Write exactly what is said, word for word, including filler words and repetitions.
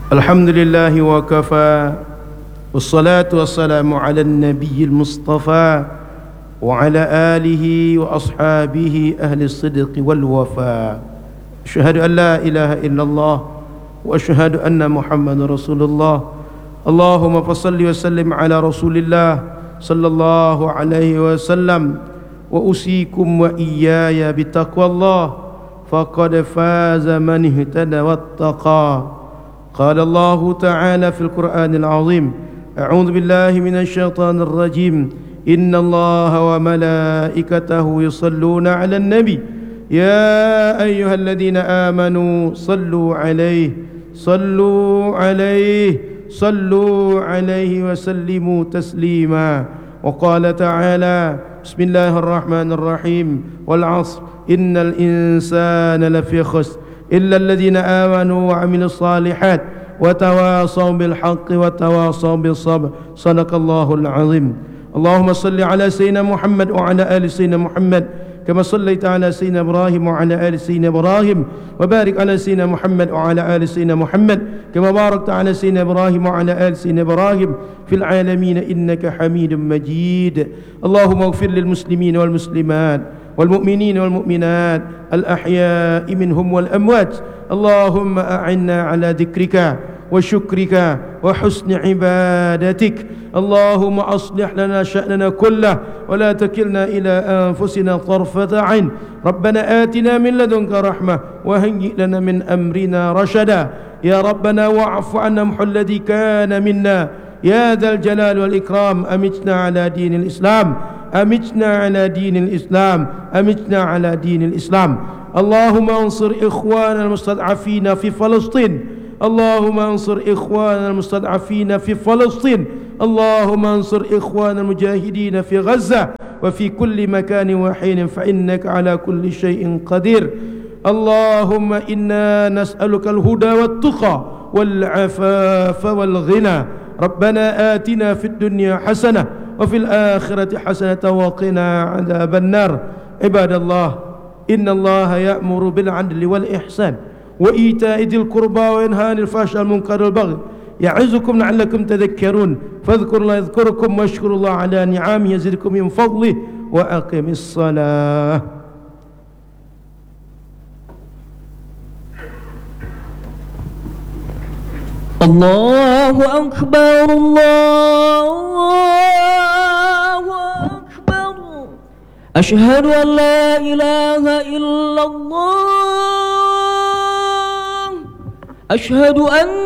الحمد لله وكفى والصلاة والسلام على النبي المصطفى وعلى آله وأصحابه أهل الصدق والوفاء. أشهد أن لا إله إلا الله وأشهد أن محمد رسول الله. اللهم فصل وسلم على رسول الله صلى الله عليه وسلم. وأوصيكم وإياي بتقوى الله فقد فاز من اهتدى واتقى. قال الله تعالى في القرآن العظيم: أعوذ بالله من الشيطان الرجيم. إن الله وملائكته يصلون على النبي يا أيها الذين آمنوا صلوا عليه صلوا عليه صلوا عليه وسلموا تسليما. وقال تعالى: بسم الله الرحمن الرحيم والعصر إن الإنسان لفي خسر إلا الذين آمنوا وعملوا الصالحات وتواصوا بالحق وتواصوا بالصبر. صدق الله العظيم. اللهم صل على سيدنا محمد وعلى آل سيدنا محمد كما صليت على سيدنا إبراهيم وعلى آل سيدنا إبراهيم وبارك على سيدنا محمد وعلى آل سيدنا محمد كما باركت على سيدنا إبراهيم وعلى آل سيدنا إبراهيم في العالمين إنك حميد مجيد. اللهم اغفر للمسلمين والمسلمات والمؤمنين والمؤمنات الأحياء منهم والأموات. اللهم أعنا على ذكرك وشكرك وحسن عبادتك. اللهم أصلح لنا شأننا كله ولا تكلنا إلى أنفسنا طرفة عين. ربنا آتنا من لدنك رحمة وهيئ لنا من أمرنا رشدا. يا ربنا واعف عنا محو الذي كان منا يا ذا الجلال والإكرام. أمتنا على دين الإسلام أمتنا على دين الإسلام أمتنا على دين الإسلام. اللهم انصر إخواننا المستضعفين في فلسطين. اللهم انصر إخواننا المستضعفين في فلسطين. اللهم انصر إخواننا المجاهدين في غزة وفي كل مكان وحين فإنك على كل شيء قدير. اللهم إنا نسألك الهدى والتقى والعفاف والغنى. ربنا آتنا في الدنيا حسنة وفي الآخرة حسنة وقنا عذاب النار. عباد الله، إن الله يأمر بالعدل والإحسان وإيتاء ذي القربى وينهى عن الفحشاء والمنكر والبغي يعظكم لعلكم تذكرون. فاذكروا الله يذكركم واشكروا الله على نعمه يزدكم من فضله وأقم الصلاة. الله أكبر الله أكبر. أشهد أن لا إله إلا الله. أشهد أن